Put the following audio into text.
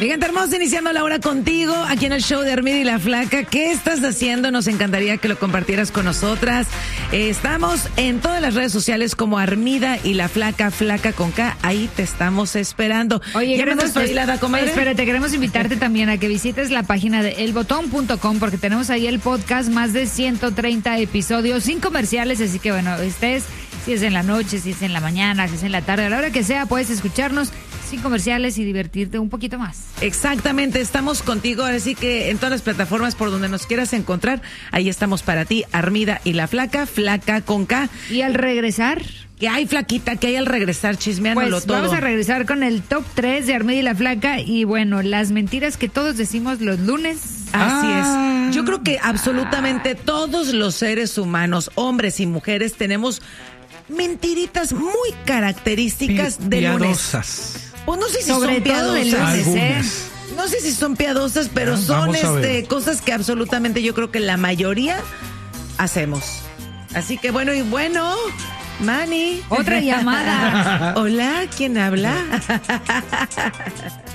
Mi gente hermosa, iniciando la hora contigo, aquí en el show de Armida y la Flaca. ¿Qué estás haciendo? Nos encantaría que lo compartieras con nosotras. Estamos en todas las redes sociales como Armida y la Flaca, Flaca con K. Ahí te estamos esperando. Oye, espérate, queremos invitarte también a que visites la página de elbotón.com porque tenemos ahí el podcast, más de 130 episodios sin comerciales, así que bueno, si es en la noche, si es en la mañana, si es en la tarde, a la hora que sea, puedes escucharnos sin comerciales y divertirte un poquito más. Exactamente, estamos contigo, así que en todas las plataformas por donde nos quieras encontrar, ahí estamos para ti, Armida y la Flaca, Flaca con K. Y al regresar... ¿Qué hay, Flaquita? ¿Qué hay al regresar? Chismeándolo pues todo. Vamos a regresar con el top 3 de Armida y la Flaca y bueno, las mentiras que todos decimos los lunes. Así es. Yo creo que absolutamente todos los seres humanos, hombres y mujeres, tenemos mentiritas muy características de lunes. Pues no sé si sobre son todo de lunes, No sé si son piadosas, pero son cosas que absolutamente yo creo que la mayoría hacemos. Así que bueno, Manny. Otra llamada. Hola, ¿quién habla?